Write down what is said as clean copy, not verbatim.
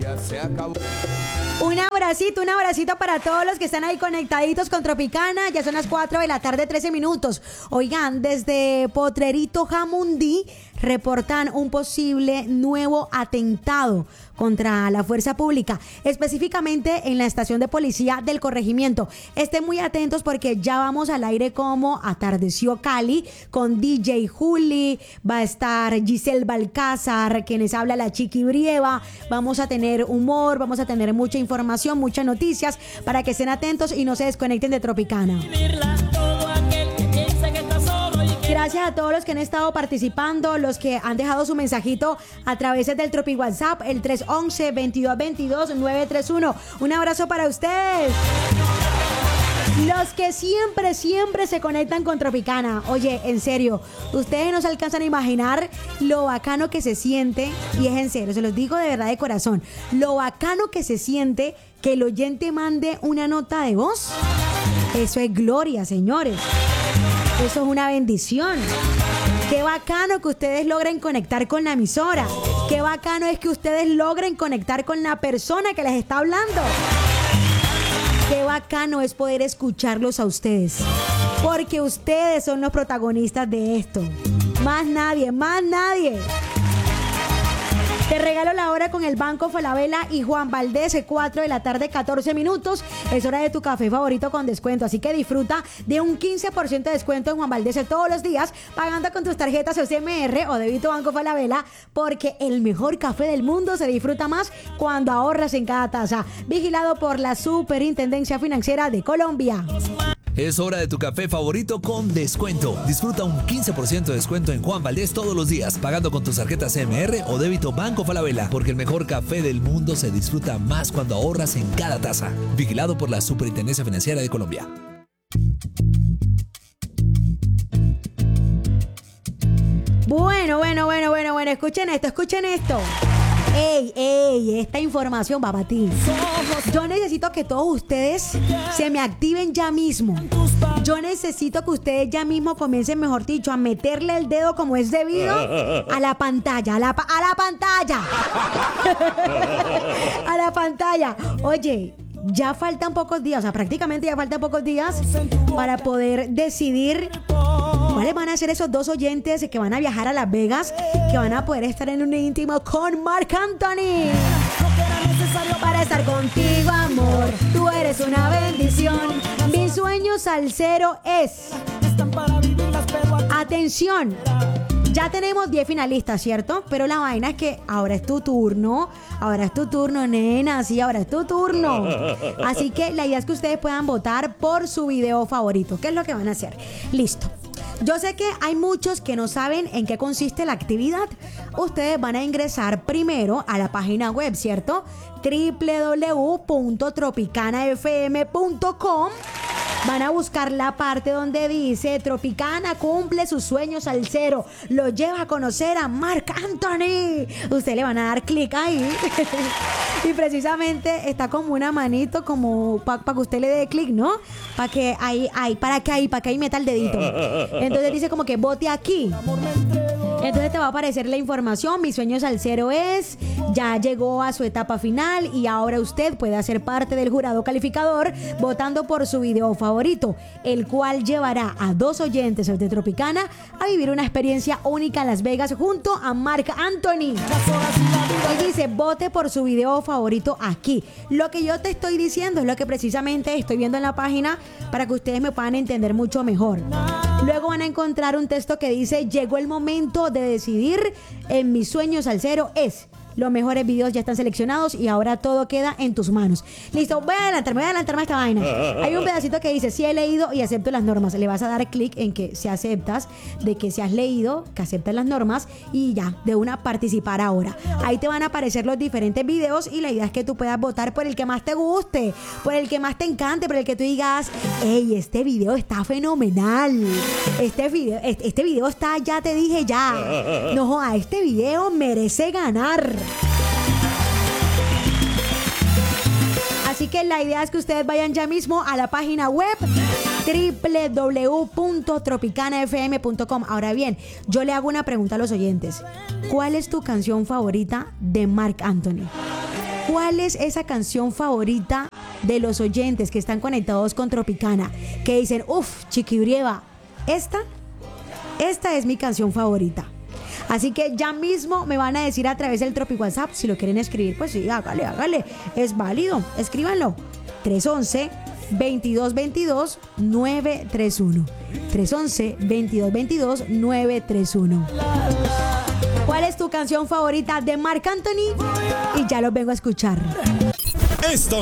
Un abracito para todos los que están ahí conectaditos con Tropicana. Ya son las 4 de la tarde, 13 minutos. Oigan, desde Potrerito Jamundí reportan un posible nuevo atentado contra la fuerza pública, específicamente en la estación de policía del corregimiento. Estén muy atentos porque ya vamos al aire como Atardeció Cali con DJ Juli, va a estar Giselle Balcázar, quienes habla la Chiqui Brieva. Vamos a tener humor, vamos a tener mucha información, muchas noticias para que estén atentos y no se desconecten de Tropicana. Gracias a todos los que han estado participando, los que han dejado su mensajito a través del Tropi WhatsApp, el 311-2222-931. Un abrazo para ustedes. Los que siempre se conectan con Tropicana. Oye, en serio, ustedes no se alcanzan a imaginar lo bacano que se siente, y es en serio, se los digo de verdad de corazón, lo bacano que se siente que el oyente mande una nota de voz. Eso es gloria, señores. Eso es una bendición. Qué bacano que ustedes logren conectar con la emisora. Qué bacano es que ustedes logren conectar con la persona que les está hablando. Qué bacano es poder escucharlos a ustedes. Porque ustedes son los protagonistas de esto. Más nadie, más nadie. Te regalo la hora con el Banco Falabella y Juan Valdez, 4 de la tarde, 14 minutos. Es hora de tu café favorito con descuento, así que disfruta de un 15% de descuento en Juan Valdez todos los días, pagando con tus tarjetas CMR o débito Banco Falabella, porque el mejor café del mundo se disfruta más cuando ahorras en cada taza. Vigilado por la Superintendencia Financiera de Colombia. Es hora de tu café favorito con descuento. Disfruta un 15% de descuento en Juan Valdez todos los días, pagando con tus tarjetas CMR o débito Banco Falabella, porque el mejor café del mundo se disfruta más cuando ahorras en cada taza. Vigilado por la Superintendencia Financiera de Colombia. Bueno, escuchen esto. Ey, esta información va para ti. Yo necesito que todos ustedes se me activen ya mismo. Yo necesito que ustedes ya mismo comiencen, mejor dicho, a meterle el dedo como es debido a la pantalla, a la pantalla. A la pantalla. Oye, ya faltan pocos días, o sea, prácticamente ya faltan pocos días para poder decidir cuáles van a ser esos dos oyentes que van a viajar a Las Vegas, que van a poder estar en un íntimo con Marc Anthony. Para estar contigo, amor, tú eres una bendición. Mi sueño salsero es... Atención, ya tenemos 10 finalistas, ¿cierto? Pero la vaina es que ahora es tu turno, nena, sí, ahora es tu turno. Así que la idea es que ustedes puedan votar por su video favorito. ¿Qué es lo que van a hacer? Listo. Yo sé que hay muchos que no saben en qué consiste la actividad. Ustedes van a ingresar primero a la página web, ¿cierto? www.tropicanafm.com. Van a buscar la parte donde dice Tropicana cumple sus sueños salsero, lo lleva a conocer a Marc Anthony. Ustedes le van a dar clic ahí y precisamente está como una manito como para que usted le dé clic, ¿no? Para que ahí meta el dedito. Entonces dice como que vote aquí. Entonces te va a aparecer la información. Mi sueño salsero es, ya llegó a su etapa final y ahora usted puede hacer parte del jurado calificador votando por su video favorito, el cual llevará a dos oyentes de Tropicana a vivir una experiencia única en Las Vegas junto a Marc Anthony. Y dice, vote por su video favorito aquí. Lo que yo te estoy diciendo es lo que precisamente estoy viendo en la página para que ustedes me puedan entender mucho mejor. Luego van a encontrar un texto que dice, llegó el momento de decidir, en mi sueño salsero es... Los mejores videos ya están seleccionados y ahora todo queda en tus manos. Listo, voy a adelantarme esta vaina. Hay un pedacito que dice, sí he leído y acepto las normas. Le vas a dar clic en que si aceptas, de que si has leído, que aceptas las normas y ya, de una participar ahora. Ahí te van a aparecer los diferentes videos y la idea es que tú puedas votar por el que más te guste, por el que más te encante, por el que tú digas, hey, este video está fenomenal. Este video está, ya te dije ya. No joda, este video merece ganar. Así que la idea es que ustedes vayan ya mismo a la página web www.tropicanafm.com. Ahora bien, yo le hago una pregunta a los oyentes. ¿Cuál es tu canción favorita de Marc Anthony? ¿Cuál es esa canción favorita de los oyentes que están conectados con Tropicana? Que dicen, Chiquibrieva, esta es mi canción favorita. Así que ya mismo me van a decir a través del Tropi WhatsApp. Si lo quieren escribir, pues sí, hágale. Es válido. Escríbanlo. 311-2222-931. 311-2222-931. ¿Cuál es tu canción favorita de Marc Anthony? Y ya los vengo a escuchar. Esto